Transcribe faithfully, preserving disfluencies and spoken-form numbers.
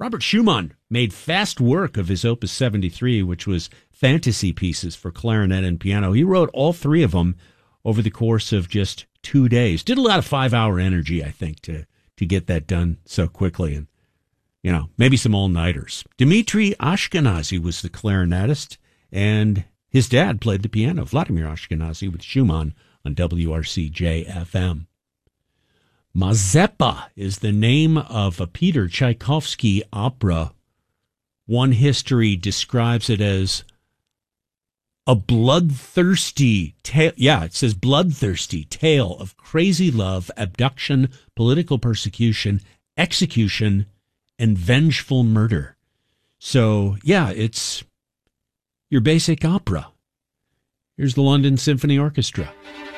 Robert Schumann made fast work of his Opus seventy-three, which was fantasy pieces for clarinet and piano. He wrote all three of them over the course of just two days. Did a lot of five-hour energy, I think, to, to get that done so quickly. And, you know, maybe some all-nighters. Dmitri Ashkenazy was the clarinetist, and his dad played the piano, Vladimir Ashkenazy, with Schumann on W R C J F M. Mazeppa is the name of a Peter Tchaikovsky opera. One history describes it as a bloodthirsty tale. Yeah, it says bloodthirsty tale of crazy love, abduction, political persecution, execution, and vengeful murder. So, yeah, it's your basic opera. Here's the London Symphony Orchestra.